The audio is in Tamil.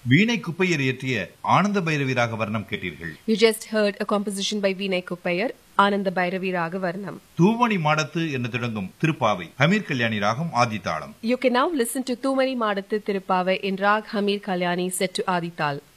வீணை குப்பையர் இயற்றிய ஆனந்த பைரவி ராக வர்ணம் கேட்டீர்கள். You just heard a composition by Vinay Kuppayar, Ananda Bhairavi Raga Varnam. தூமணி மாடத்து என்று தொடங்கும் திருப்பாவை ஹமீர் கல்யாணி ராகம் ஆதித்தாளம். You can now listen to Thumani Madathu Tirupavai in Rag Hamir Kalyani set to Adital.